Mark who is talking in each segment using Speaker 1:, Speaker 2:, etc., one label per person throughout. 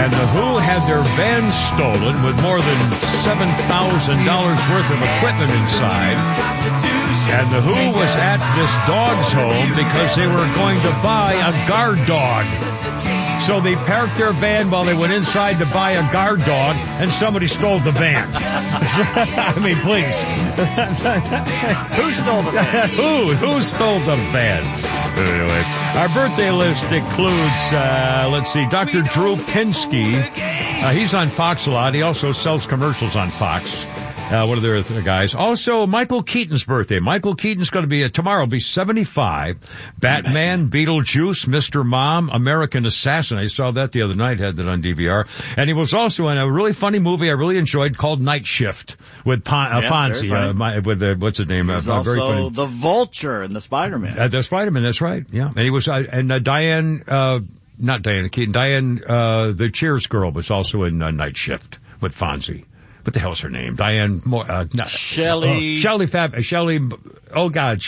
Speaker 1: And the Who had their van stolen with more than $7,000 worth of equipment inside. And the Who was at this dog's home because they were going to buy a guard dog. So they parked their van while they went inside to buy a guard dog, and somebody stole the van. I mean, please.
Speaker 2: Who stole the van?
Speaker 1: Who stole the van? Anyway, our birthday list includes, let's see, Dr. Drew Pinsky. He's on Fox a lot. He also sells commercials on Fox. What are the guys? Also, Michael Keaton's birthday. Michael Keaton's going to be, tomorrow will be 75. Batman, Beetlejuice, Mr. Mom, American Assassin. I saw that the other night, had that on DVR. And he was also in a really funny movie I really enjoyed called Night Shift with Fonzie. What's his name?
Speaker 2: There's also the Vulture in the Spider-Man.
Speaker 1: The Spider-Man, that's right. Yeah. And he was, Diane, not Diana Keaton, Diane, the Cheers girl was also in Night Shift with Fonzie. What the hell's her name? Diane,
Speaker 2: Shelley.
Speaker 1: Shelley, oh God.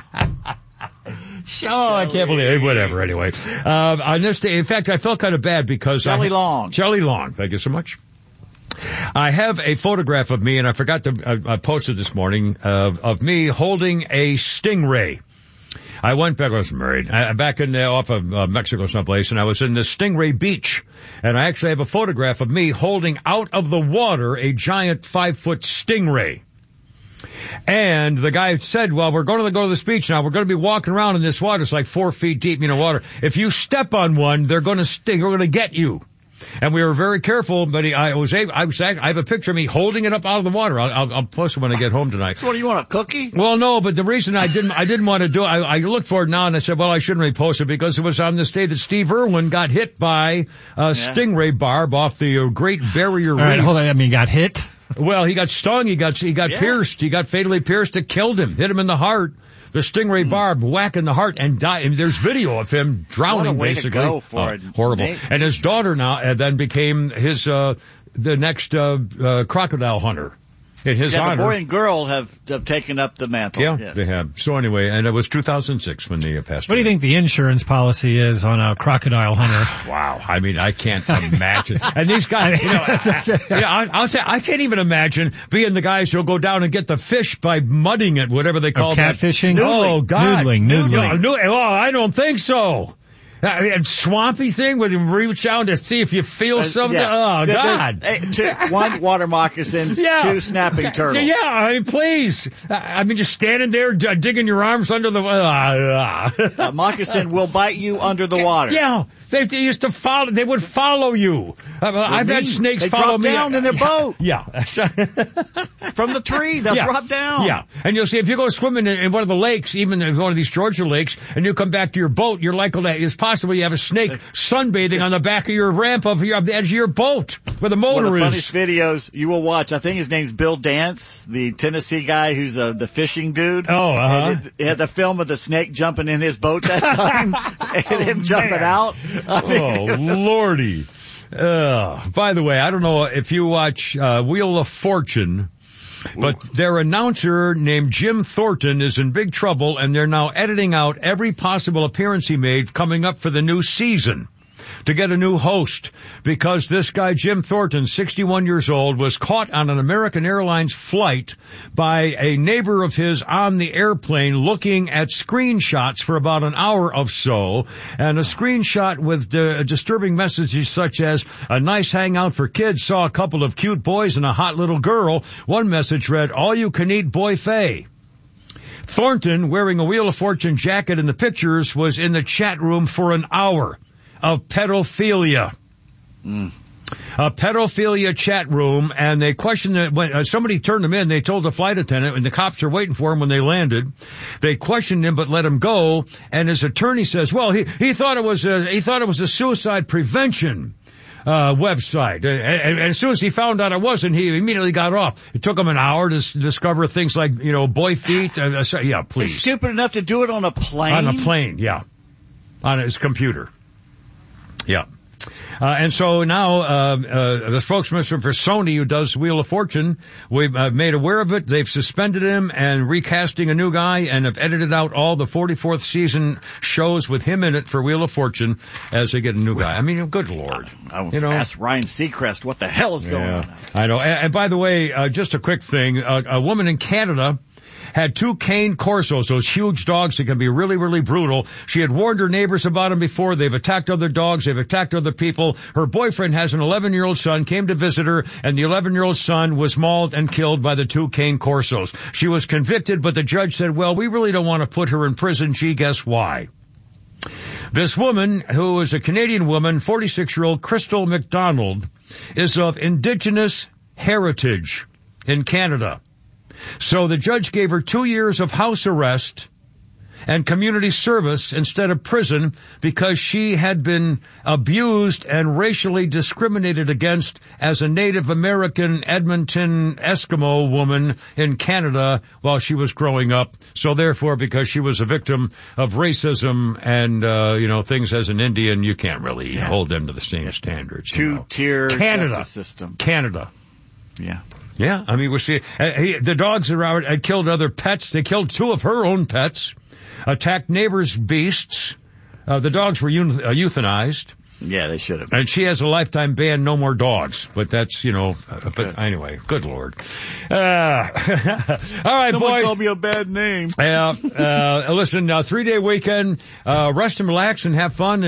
Speaker 1: I can't believe it. Whatever, anyway. On this day, in fact, I felt kind of bad because
Speaker 2: Shelley Long.
Speaker 1: Thank you so much. I have a photograph of me, and I forgot to, I posted this morning, of me holding a stingray. I went back, I was married, back in off of Mexico someplace, and I was in the Stingray Beach. And I actually have a photograph of me holding out of the water a giant 5-foot stingray. And the guy said, well, we're going to go to this beach now. We're going to be walking around in this water. It's like 4 feet deep, water. If you step on one, they're going to sting. They're going to get you. And we were very careful, but I have a picture of me holding it up out of the water. I'll post it when I get home tonight.
Speaker 2: So what, do you want, a cookie?
Speaker 1: Well, no, but the reason I didn't want to do it, I looked for it now and I said, well, I shouldn't repost it because it was on this day that Steve Irwin got hit by a stingray barb off the Great Barrier Reef.
Speaker 3: All right, hold on. I mean, got hit?
Speaker 1: Well, he got stung. He got pierced. He got fatally pierced. It killed him. Hit him in the heart. The stingray barb whacking the heart and died. And there's video of him drowning,
Speaker 2: what a way
Speaker 1: basically.
Speaker 2: To go for it.
Speaker 1: Horrible. And his daughter now then became his the next crocodile hunter. In his honor.
Speaker 2: The boy and girl have taken up the mantle.
Speaker 1: Yeah,
Speaker 2: yes.
Speaker 1: They have. So anyway, and it was 2006 when they passed
Speaker 3: away. What do you think the insurance policy is on a crocodile hunter?
Speaker 1: Wow. I mean, I can't imagine. And these guys, I'll tell you, I can't even imagine being the guys who'll go down and get the fish by mudding it, whatever they call that.
Speaker 3: Catfishing?
Speaker 1: Oh, God.
Speaker 3: Noodling.
Speaker 1: Oh, I don't think so. And swampy thing where you reach out to see if you feel something. Yeah. Oh, God.
Speaker 2: One, water moccasins. Two, snapping turtles.
Speaker 1: Yeah, I mean, please. I mean, just standing there digging your arms under the...
Speaker 2: A moccasin will bite you under the water.
Speaker 1: Yeah. They used to follow... They would follow you. I've had snakes follow me.
Speaker 2: They drop down in their boat.
Speaker 1: Yeah.
Speaker 2: From the tree, they'll drop down.
Speaker 1: Yeah. And you'll see, if you go swimming in one of the lakes, even in one of these Georgia lakes, and you come back to your boat, you're likely to... It's possible you have a snake sunbathing on the back of your ramp of the edge of your boat where the motor is.
Speaker 2: One of the funniest videos you will watch, I think his name's Bill Dance, the Tennessee guy who's the fishing dude.
Speaker 1: Oh, uh-huh.
Speaker 2: He had the film of the snake jumping in his boat that time and him jumping out.
Speaker 1: Lordy. By the way, I don't know if you watch Wheel of Fortune, but their announcer named Jim Thornton is in big trouble, and they're now editing out every possible appearance he made coming up for the new season to get a new host, because this guy, Jim Thornton, 61 years old, was caught on an American Airlines flight by a neighbor of his on the airplane looking at screenshots for about an hour or so, and a screenshot with disturbing messages such as, a nice hangout for kids, saw a couple of cute boys and a hot little girl. One message read, all you can eat buffet. Thornton, wearing a Wheel of Fortune jacket in the pictures, was in the chat room for an hour of pedophilia. A pedophilia chat room, and they questioned it when somebody turned him in. They told the flight attendant, and the cops are waiting for him when they landed. They questioned him but let him go, and his attorney says, well, he thought it was a suicide prevention website. And as soon as he found out it wasn't, he immediately got off. It took him an hour to discover things like, boy feet. Yeah, please.
Speaker 2: He's stupid enough to do it on a plane?
Speaker 1: On a plane, yeah. On his computer. Yeah. And so now, the spokesman for Sony, who does Wheel of Fortune, we've made aware of it. They've suspended him and recasting a new guy and have edited out all the 44th season shows with him in it for Wheel of Fortune as they get a new guy. I mean, good Lord.
Speaker 2: I was ask Ryan Seacrest what the hell is going on.
Speaker 1: I know. And by the way, just a quick thing. A woman in Canada had 2 cane corsos, those huge dogs that can be really, really brutal. She had warned her neighbors about them before. They've attacked other dogs. They've attacked other people. Her boyfriend has an 11-year-old son, came to visit her, and the 11-year-old son was mauled and killed by the 2 cane corsos. She was convicted, but the judge said, well, we really don't want to put her in prison. Gee, guess why? This woman, who is a Canadian woman, 46-year-old Crystal McDonald, is of Indigenous heritage in Canada. So the judge gave her 2 years of house arrest and community service instead of prison because she had been abused and racially discriminated against as a Native American Edmonton Eskimo woman in Canada while she was growing up. So therefore, because she was a victim of racism and, things as an Indian, you can't really hold them to the same standards.
Speaker 2: Two-tier justice system.
Speaker 1: Canada.
Speaker 2: Yeah.
Speaker 1: Yeah, I mean, we see the dogs around had killed other pets. They killed 2 of her own pets, attacked neighbors' beasts. The dogs were euthanized.
Speaker 2: Yeah, they should have.
Speaker 1: And she has a lifetime ban, no more dogs. But that's, but anyway, good Lord. All right,
Speaker 2: Someone
Speaker 1: boys.
Speaker 2: called me a bad name.
Speaker 1: Listen, 3-day weekend, rest and relax and have fun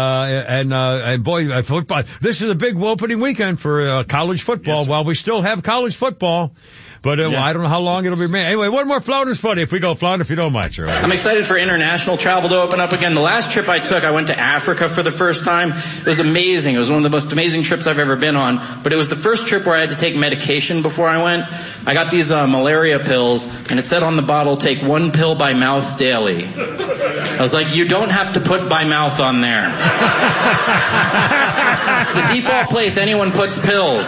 Speaker 1: and boy, football. This is a big opening weekend for college football.
Speaker 2: Yes,
Speaker 1: while we still have college football. But I don't know how long it'll be made. Anyway, one more Flounders Funny if we go Flounder, if you don't mind, sir.
Speaker 4: I'm excited for international travel to open up again. The last trip I took, I went to Africa for the first time. It was amazing. It was one of the most amazing trips I've ever been on. But it was the first trip where I had to take medication before I went. I got these malaria pills, and it said on the bottle, take 1 pill by mouth daily. I was like, you don't have to put by mouth on there. The default place anyone puts pills.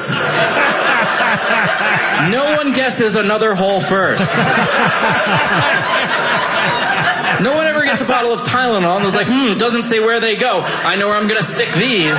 Speaker 4: No one guesses another hole first. No one ever gets a bottle of Tylenol and is like, it doesn't say where they go. I know where I'm going to stick these.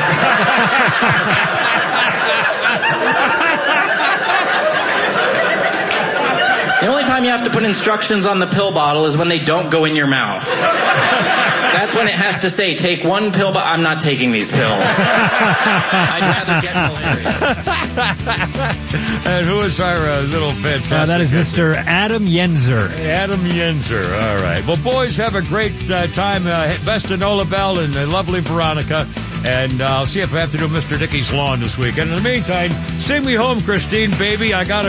Speaker 4: The only time you have to put instructions on the pill bottle is when they don't go in your mouth. That's when it has to say, take 1 pill, but I'm not taking these pills. I'd rather get malaria.
Speaker 1: And who is our little fantastic?
Speaker 3: That is Mr. Adam Yenzer.
Speaker 1: Adam Yenzer. All right. Well, boys, have a great time. Best to Nola Bell and the lovely Veronica. And I'll see if I have to do Mr. Dickey's lawn this week. And in the meantime, sing me home, Christine, baby. I got